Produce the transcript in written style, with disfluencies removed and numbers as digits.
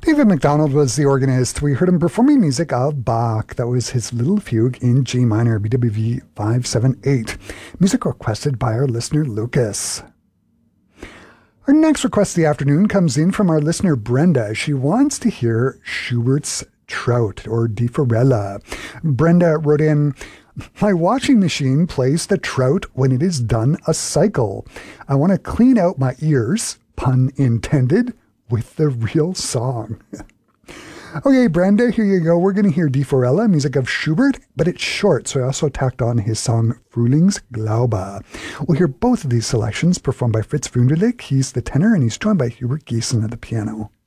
David MacDonald was the organist. We heard him performing music of Bach. That was his Little Fugue in G minor, BWV 578. Music requested by our listener, Lucas. Our next request of the afternoon comes in from our listener, Brenda. She wants to hear Schubert's Trout, or Die Forelle. Brenda wrote in, "My washing machine plays the Trout when it is done a cycle. I want to clean out my ears, pun intended, with the real song." Okay, Brenda, here you go. We're going to hear Die Forelle, music of Schubert, but it's short, so I also tacked on his song Frühlingsglaube. We'll hear both of these selections performed by Fritz Wunderlich. He's the tenor, and he's joined by Hubert Giesen at the piano.